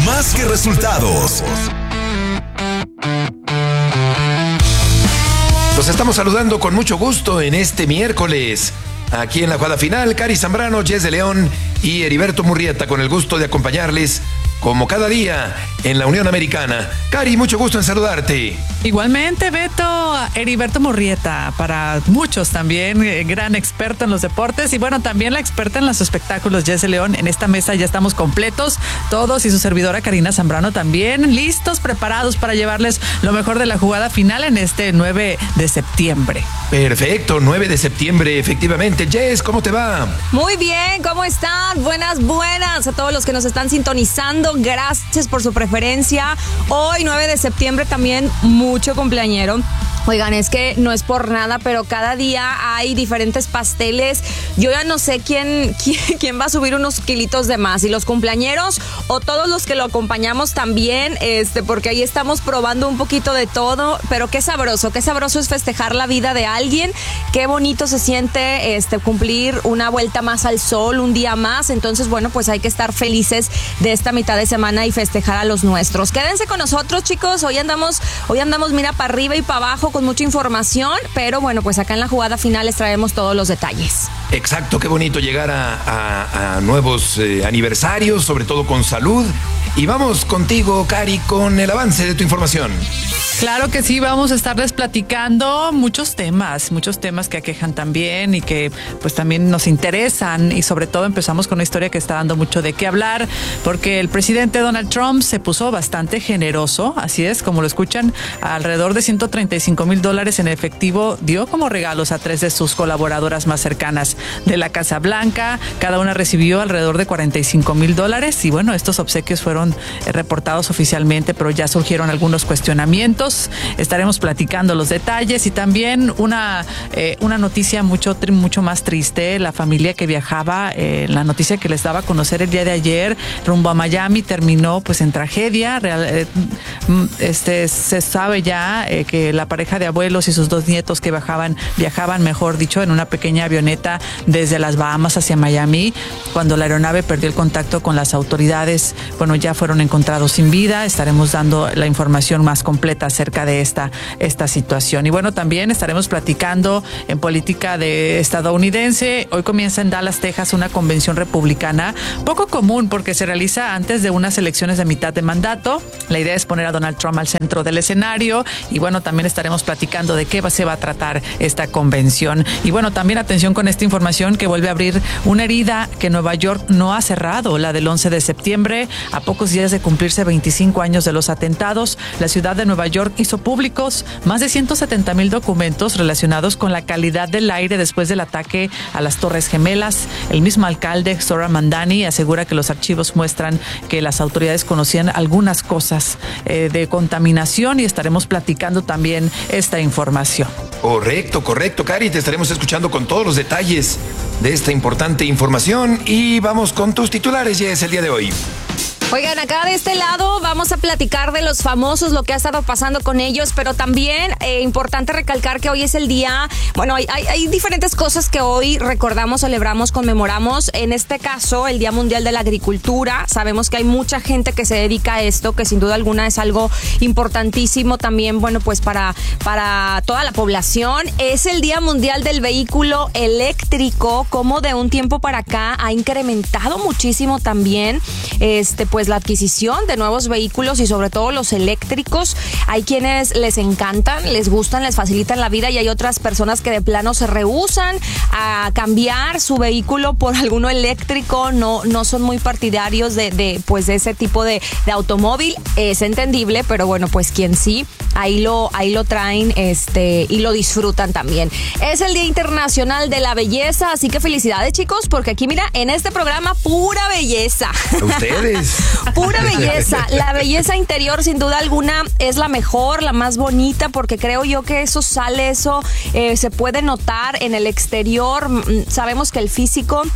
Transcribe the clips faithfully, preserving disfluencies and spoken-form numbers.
más que resultados. Los estamos saludando con mucho gusto en este miércoles. Aquí en la jugada final, Cari Zambrano, Jess de León y Heriberto Murrieta, con el gusto de acompañarles como cada día en la Unión Americana. Cari, mucho gusto en saludarte. Igualmente, Beto, Heriberto Murrieta, para muchos también, eh, gran experto en los deportes y bueno, también la experta en los espectáculos, Jess de León. En esta mesa ya estamos completos, todos, y su servidora Karina Zambrano también, listos, preparados para llevarles lo mejor de la jugada final en este nueve de septiembre. Perfecto, nueve de septiembre, efectivamente. Jess, ¿cómo te va? Muy bien, ¿cómo están? Buenas, buenas a todos los que nos están sintonizando. Gracias por su preferencia. Hoy, nueve de septiembre, también mucho cumpleañero. Oigan, es que no es por nada, pero cada día hay diferentes pasteles. Yo ya no sé quién, quién, quién va a subir unos kilitos de más, si los cumpleañeros o todos los que lo acompañamos también, este, porque ahí estamos probando un poquito de todo, pero qué sabroso, qué sabroso es festejar la vida de alguien, qué bonito se siente este, cumplir una vuelta más al sol, un día más. Entonces, bueno, pues hay que estar felices de esta mitad de semana y festejar a los nuestros. Quédense con nosotros, chicos, hoy andamos, hoy andamos, mira, para arriba y para abajo, con mucha información, pero bueno, pues acá en la jugada final les traemos todos los detalles. Exacto, qué bonito llegar a, a, a nuevos eh, aniversarios, sobre todo con salud. Y vamos contigo, Cari, con el avance de tu información. Claro que sí, vamos a estarles platicando muchos temas, muchos temas que aquejan también y que pues también nos interesan, y sobre todo empezamos con una historia que está dando mucho de qué hablar, porque el presidente Donald Trump se puso bastante generoso, así es, como lo escuchan, alrededor de ciento treinta y cinco mil dólares en efectivo dio como regalos a tres de sus colaboradoras más cercanas de la Casa Blanca. Cada una recibió alrededor de cuarenta y cinco mil dólares y bueno, estos obsequios fueron reportados oficialmente, pero ya surgieron algunos cuestionamientos. Estaremos platicando los detalles y también una, eh, una noticia mucho, mucho más triste. La familia que viajaba, eh, la noticia que les daba a conocer el día de ayer rumbo a Miami terminó pues en tragedia. Real, eh, este, se sabe ya eh, que la pareja de abuelos y sus dos nietos que viajaban, viajaban, mejor dicho, en una pequeña avioneta desde las Bahamas hacia Miami. Cuando la aeronave perdió el contacto con las autoridades, bueno, ya fueron encontrados sin vida. Estaremos dando la información más completa acerca de esta, esta situación. Y bueno, también estaremos platicando en política de estadounidense. Hoy comienza en Dallas, Texas, una convención republicana poco común porque se realiza antes de unas elecciones de mitad de mandato. La idea es poner a Donald Trump al centro del escenario y bueno, también estaremos platicando de qué va, se va a tratar esta convención. Y bueno, también atención con esta información que vuelve a abrir una herida que Nueva York no ha cerrado, la del once de septiembre. A pocos días de cumplirse veinticinco años de los atentados, la ciudad de Nueva York hizo públicos más de ciento setenta mil documentos relacionados con la calidad del aire después del ataque a las Torres Gemelas. El mismo alcalde, Zohran Mamdani, asegura que los archivos muestran que las autoridades conocían algunas cosas eh, de contaminación y estaremos platicando también esta información. Correcto, correcto, Cari, te estaremos escuchando con todos los detalles de esta importante información y vamos con tus titulares, Jess, el día de hoy. Oigan, acá de este lado vamos a platicar de los famosos, lo que ha estado pasando con ellos, pero también eh, importante recalcar que hoy es el día, bueno, hay, hay, hay diferentes cosas que hoy recordamos, celebramos, conmemoramos. En este caso, el Día Mundial de la Agricultura. Sabemos que hay mucha gente que se dedica a esto, que sin duda alguna es algo importantísimo también, bueno, pues para, para toda la población. Es el Día Mundial del Vehículo Eléctrico, como de un tiempo para acá ha incrementado muchísimo también, este, pues la adquisición de nuevos vehículos y sobre todo los eléctricos. Hay quienes les encantan, les gustan, les facilitan la vida y hay otras personas que de plano se rehúsan a cambiar su vehículo por alguno eléctrico, no, no son muy partidarios de, de, pues de ese tipo de, de automóvil. Es entendible, pero bueno, pues quien sí, ahí lo, ahí lo traen este, y lo disfrutan también. Es el Día Internacional de la Belleza, así que felicidades, chicos, porque aquí mira, en este programa pura belleza. Ustedes. Pura belleza. La belleza interior, sin duda alguna, es la mejor, la más bonita, porque creo yo que eso sale, eso eh, se puede notar en el exterior. Sabemos que el físico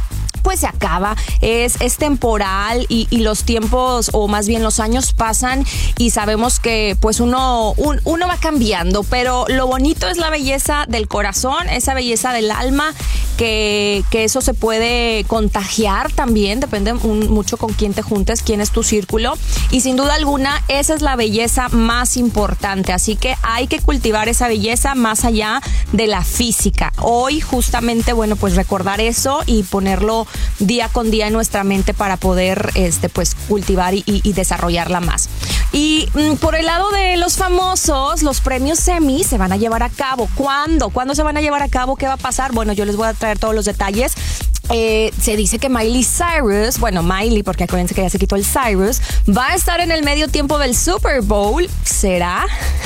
pues se acaba, es, es temporal y, y los tiempos, o más bien los años pasan y sabemos que pues uno, un, uno va cambiando, pero lo bonito es la belleza del corazón, esa belleza del alma, que, que eso se puede contagiar también, depende un, mucho con quién te juntes, quién es tu círculo, y sin duda alguna esa es la belleza más importante, así que hay que cultivar esa belleza más allá de la física. Hoy justamente, bueno, pues recordar eso y ponerlo día con día en nuestra mente para poder este pues cultivar y, y desarrollarla más. Y mm, por el lado de los famosos, los premios Emmy se van a llevar a cabo. ¿Cuándo? ¿Cuándo se van a llevar a cabo? ¿Qué va a pasar? Bueno, yo les voy a traer todos los detalles. Eh, se dice que Miley Cyrus, bueno, Miley, porque acuérdense que ya se quitó el Cyrus, va a estar en el medio tiempo del Super Bowl. ¿Será?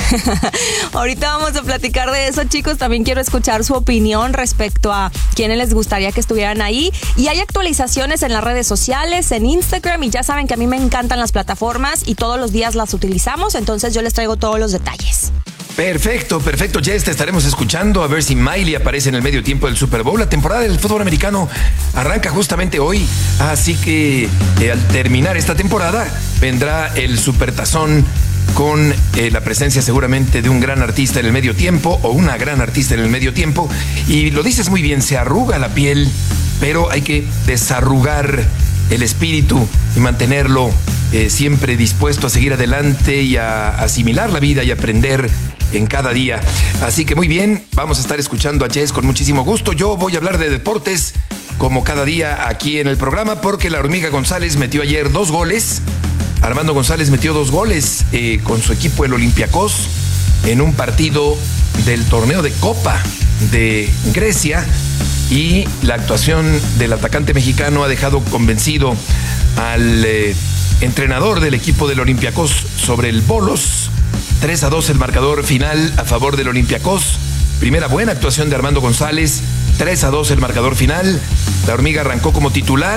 Ahorita vamos a platicar de eso, chicos. También quiero escuchar su opinión respecto a quiénes les gustaría que estuvieran ahí. Y hay actualizaciones en las redes sociales, en Instagram, y ya saben que a mí me encantan las plataformas y todos los días las utilizamos, entonces yo les traigo todos los detalles. Perfecto, perfecto, Jess, te estaremos escuchando a ver si Miley aparece en el medio tiempo del Super Bowl. La temporada del fútbol americano arranca justamente hoy, así que eh, al terminar esta temporada vendrá el Supertazón con eh, la presencia seguramente de un gran artista en el medio tiempo o una gran artista en el medio tiempo. Y lo dices muy bien, se arruga la piel, pero hay que desarrugar el espíritu y mantenerlo eh, siempre dispuesto a seguir adelante y a asimilar la vida y aprender en cada día. Así que muy bien, vamos a estar escuchando a Jess con muchísimo gusto. Yo voy a hablar de deportes como cada día aquí en el programa, porque la Hormiga González metió ayer dos goles. Armando González metió dos goles eh, con su equipo, el Olympiacos, en un partido del torneo de Copa de Grecia, y la actuación del atacante mexicano ha dejado convencido al eh, entrenador del equipo del Olympiacos sobre el Bolos. tres a dos el marcador final a favor del Olympiacos. Primera buena actuación de Armando González. tres a dos el marcador final. La Hormiga arrancó como titular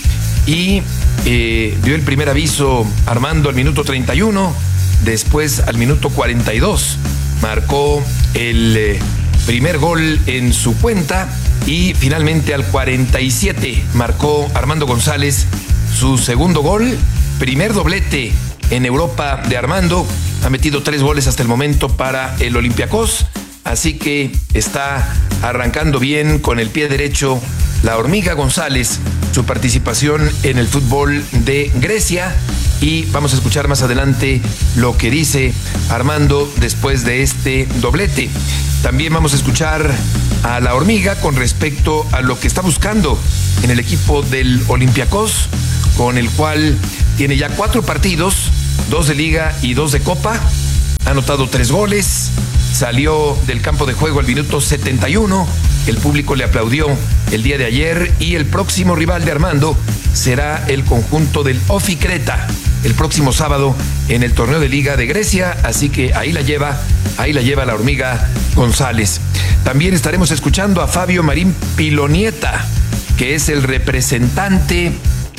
y eh, dio el primer aviso Armando al minuto treinta y uno. Después, al minuto cuarenta y dos, marcó el eh, primer gol en su cuenta. Y finalmente al cuarenta y siete marcó Armando González su segundo gol. Primer doblete en Europa de Armando. Ha metido tres goles hasta el momento para el Olympiacos. Así que está arrancando bien con el pie derecho la Hormiga González su participación en el fútbol de Grecia. Y vamos a escuchar más adelante lo que dice Armando después de este doblete. También vamos a escuchar a la Hormiga con respecto a lo que está buscando en el equipo del Olympiacos, con el cual tiene ya cuatro partidos, dos de Liga y dos de Copa. Ha anotado tres goles, salió del campo de juego al minuto setenta y uno. El público le aplaudió el día de ayer, y el próximo rival de Armando será el conjunto del Ofi Creta el próximo sábado en el torneo de Liga de Grecia. Así que ahí la lleva, ahí la lleva la Hormiga González. También estaremos escuchando a Fabio Marín Pilonieta, que es el representante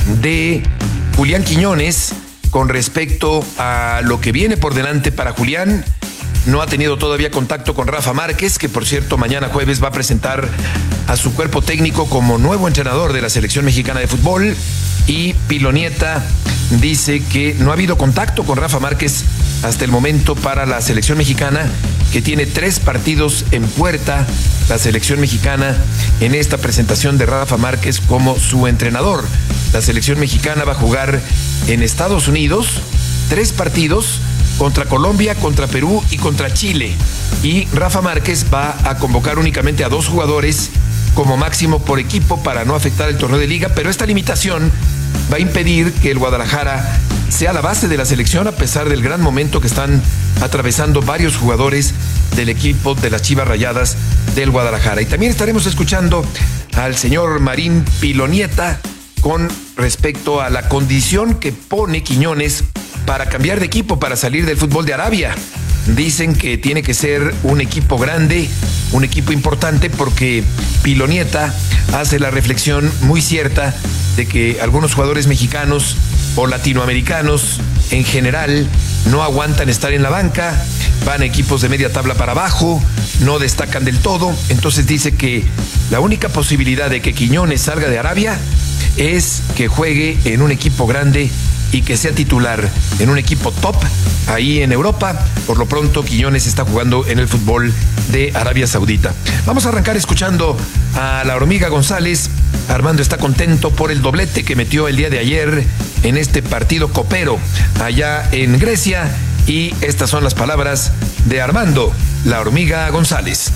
de Julián Quiñones con respecto a lo que viene por delante para Julián. No ha tenido todavía contacto con Rafa Márquez, que por cierto mañana jueves va a presentar a su cuerpo técnico como nuevo entrenador de la selección mexicana de fútbol. Y Pilonieta dice que no ha habido contacto con Rafa Márquez hasta el momento para la selección mexicana, que tiene tres partidos en puerta la selección mexicana en esta presentación de Rafa Márquez como su entrenador. La selección mexicana va a jugar en Estados Unidos tres partidos, contra Colombia, contra Perú y contra Chile. Y Rafa Márquez va a convocar únicamente a dos jugadores como máximo por equipo para no afectar el torneo de Liga, pero esta limitación va a impedir que el Guadalajara sea la base de la selección, a pesar del gran momento que están atravesando varios jugadores del equipo de las Chivas Rayadas del Guadalajara. Y también estaremos escuchando al señor Marín Pilonieta con respecto a la condición que pone Quiñones para cambiar de equipo, para salir del fútbol de Arabia. Dicen que tiene que ser un equipo grande, un equipo importante, porque Pilonieta hace la reflexión muy cierta de que algunos jugadores mexicanos o latinoamericanos en general no aguantan estar en la banca, van a equipos de media tabla para abajo, no destacan del todo. Entonces dice que la única posibilidad de que Quiñones salga de Arabia es que juegue en un equipo grande y que sea titular en un equipo top ahí en Europa. Por lo pronto, Quiñones está jugando en el fútbol de Arabia Saudita. Vamos a arrancar escuchando a la Hormiga González. Armando está contento por el doblete que metió el día de ayer en este partido copero allá en Grecia, y estas son las palabras de Armando, la Hormiga González.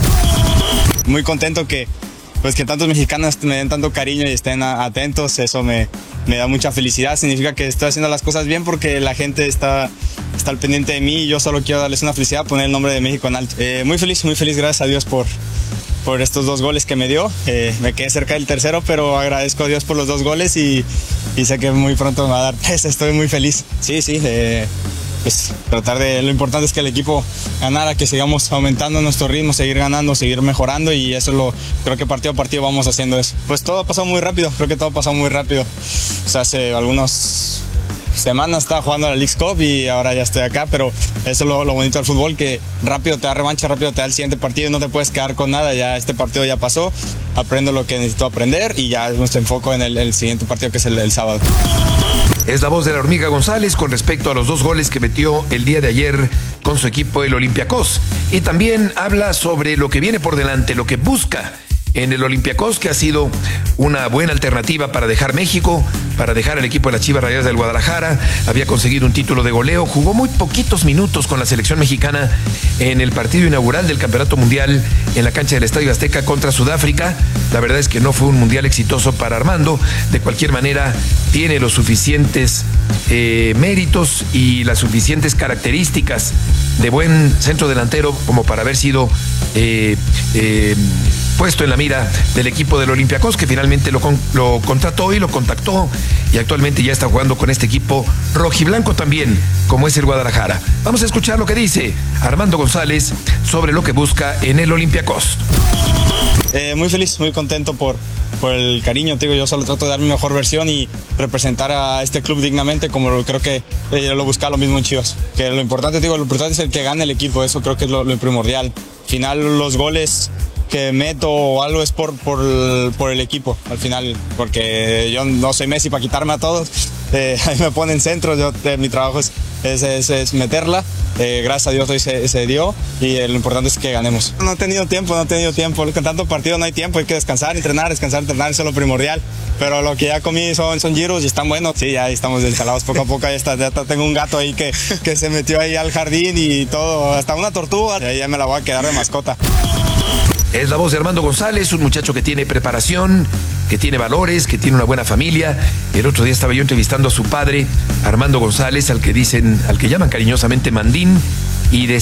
Muy contento que pues que tantos mexicanos me den tanto cariño y estén atentos. Eso me, me da mucha felicidad. Significa que estoy haciendo las cosas bien porque la gente está, está al pendiente de mí y yo solo quiero darles una felicidad, poner el nombre de México en alto. Eh, muy feliz, muy feliz, gracias a Dios por, por estos dos goles que me dio. Eh, me quedé cerca del tercero, pero agradezco a Dios por los dos goles y, y sé que muy pronto me va a dar peso. Estoy muy feliz. Sí, sí, eh, pues tratar de, lo importante es que el equipo ganara, que sigamos aumentando nuestro ritmo, seguir ganando, seguir mejorando, y eso lo creo que partido a partido vamos haciendo eso. Pues todo ha pasado muy rápido, creo que todo ha pasado muy rápido. O sea, hace algunas semanas estaba jugando a la Leagues Cup y ahora ya estoy acá, pero eso es lo, lo bonito del fútbol, que rápido te da revancha, rápido te da el siguiente partido y no te puedes quedar con nada. Ya este partido ya pasó, aprendo lo que necesito aprender y ya me enfoco en el, el siguiente partido, que es el, el sábado. Es la voz de la Hormiga González con respecto a los dos goles que metió el día de ayer con su equipo, el Olympiacos. Y también habla sobre lo que viene por delante, lo que busca en el Olympiacos, que ha sido una buena alternativa para dejar México, para dejar el equipo de las Chivas Rayadas del Guadalajara. Había conseguido un título de goleo, jugó muy poquitos minutos con la selección mexicana en el partido inaugural del Campeonato Mundial en la cancha del Estadio Azteca contra Sudáfrica. La verdad es que no fue un mundial exitoso para Armando. De cualquier manera, tiene los suficientes eh, méritos y las suficientes características de buen centro delantero como para haber sido eh, eh, puesto en la mira del equipo del Olympiacos, que finalmente lo, con, lo contrató y lo contactó, y actualmente ya está jugando con este equipo rojiblanco también, como es el Guadalajara. Vamos a escuchar lo que dice Armando González sobre lo que busca en el Olympiacos. Eh, muy feliz, muy contento por, por el cariño. Te digo, yo solo trato de dar mi mejor versión y representar a este club dignamente, como lo, creo que eh, lo busca lo mismo en Chivas. Que lo importante, te digo, lo importante es el que gane el equipo. Eso creo que es lo, lo primordial. Al final, los goles que meto o algo es por, por, por el equipo, al final, porque yo no soy Messi para quitarme a todos. Eh, ahí me ponen centro, yo, eh, mi trabajo es, es, es, es meterla. Eh, gracias a Dios hoy se, se dio, y eh, lo importante es que ganemos. No he tenido tiempo, no he tenido tiempo. Con tanto partido no hay tiempo, hay que descansar, entrenar, descansar, entrenar, eso es lo primordial. Pero lo que ya comí son, son giros y están buenos. Sí, ya estamos descalados poco a poco. Ya, está, ya está, tengo un gato ahí que, que se metió ahí al jardín y todo, hasta una tortuga. Y ahí ya me la voy a quedar de mascota. Es la voz de Armando González, un muchacho que tiene preparación, que tiene valores, que tiene una buena familia. El otro día estaba yo entrevistando a su padre, Armando González, al que dicen, al que llaman cariñosamente Mandín, y de